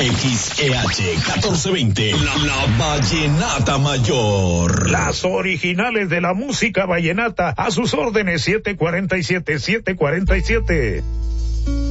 XEH 1420, la Vallenata Mayor. Las originales de la música vallenata, a sus órdenes, 747.